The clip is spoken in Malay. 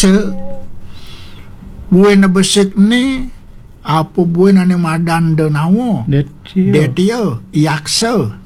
yaksa buih na besik ni apa buih na ni madan de nawo Det dia yaksa